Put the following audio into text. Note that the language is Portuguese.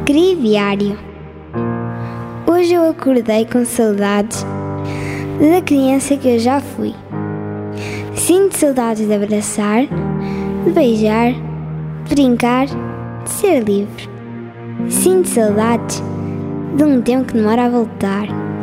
Griviário. Hoje eu acordei com saudades da criança que eu já fui. Sinto saudades de abraçar, de beijar, de brincar, de ser livre. Sinto saudades de um tempo que demora a voltar.